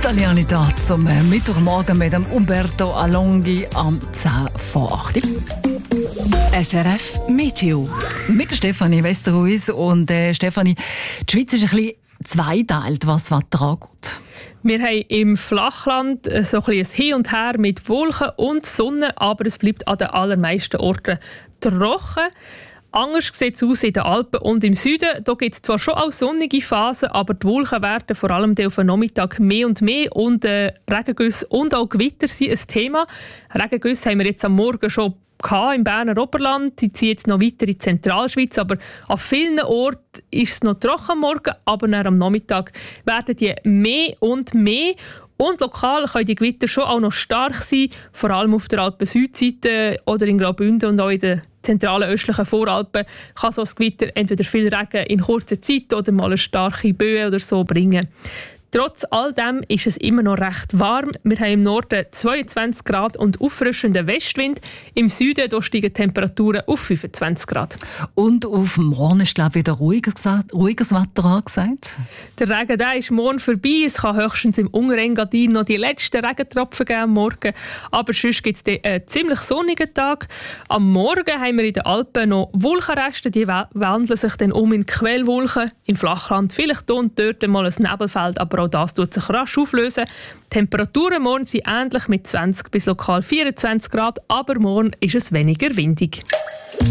Italianità zum Mittwochmorgen mit dem Umberto Alonghi am 10 vor 8. SRF Meteo. Mit der Stefanie Westerhuis. Und Stefanie, die Schweiz ist ein bisschen zweiteilt, was das Wetter angeht. Wir haben im Flachland so ein Hin und Her mit Wolken und Sonne, aber es bleibt an den allermeisten Orten trocken. Anders sieht es aus in den Alpen und im Süden. Da gibt es zwar schon auch sonnige Phasen, aber die Wolken werden vor allem auf den Nachmittag mehr und mehr. Und Regengüsse und auch Gewitter sind ein Thema. Regengüsse haben wir jetzt am Morgen schon im Berner Oberland. Die ziehen jetzt noch weiter in die Zentralschweiz. Aber an vielen Orten ist es noch trocken am Morgen, aber dann am Nachmittag werden die mehr und mehr. Und lokal können die Gewitter schon auch noch stark sein, vor allem auf der Alpen-Südseite oder in Graubünden und auch in den zentralen östlichen Voralpen kann so ein Gewitter entweder viel Regen in kurzer Zeit oder mal eine starke Böe oder so bringen. Trotz all dem ist es immer noch recht warm. Wir haben im Norden 22 Grad und auffrischenden Westwind. Im Süden da steigen Temperaturen auf 25 Grad. Und auf morgen ist, glaube ich, wieder ruhiges Wetter angesagt. Der Regen der ist morgen vorbei. Es kann höchstens im Unterengadin noch die letzten Regentropfen geben am Morgen. Aber sonst gibt es einen ziemlich sonnigen Tag. Am Morgen haben wir in den Alpen noch Wolkenreste. Die wandeln sich dann in Quellwolken. Im Flachland vielleicht hier und dort mal ein Nebelfeld, aber auch das tut sich rasch auflösen. Die Temperaturen morgen sind ähnlich mit 20 bis lokal 24 Grad, aber morgen ist es weniger windig.